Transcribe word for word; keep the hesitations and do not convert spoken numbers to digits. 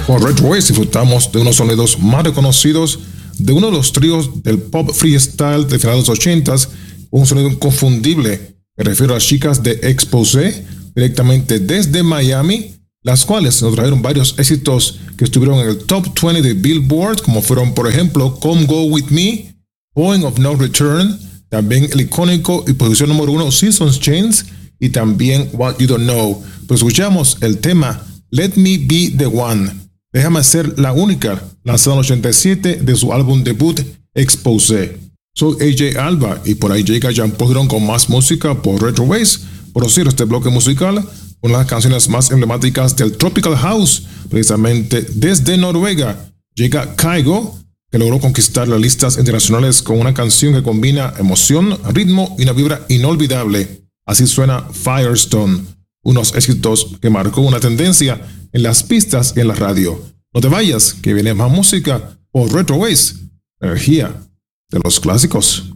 Por Retro Waves disfrutamos de unos sonidos más reconocidos de uno de los tríos del pop freestyle de finales de los ochentas, un sonido inconfundible. Me refiero a las chicas de Exposé, directamente desde Miami, las cuales nos trajeron varios éxitos que estuvieron en el top veinte de Billboard, como fueron, por ejemplo, Come Go With Me, Point of No Return, también el icónico y posición número uno Seasons Change, y también What You Don't Know. Pues escuchamos el tema Let Me Be The One, Déjame Ser La Única, lanzado en el ochenta y siete de su álbum debut Exposé. Soy A J Alba y por ahí llega Jan Podron con más música por Retro Waves. Por decir este bloque musical con las canciones más emblemáticas del Tropical House, precisamente desde Noruega. Llega Kygo, que logró conquistar las listas internacionales con una canción que combina emoción, ritmo y una vibra inolvidable. Así suena Firestone, unos éxitos que marcó una tendencia en las pistas y en la radio. No te vayas, que viene más música por Retro Waves, energía de los clásicos.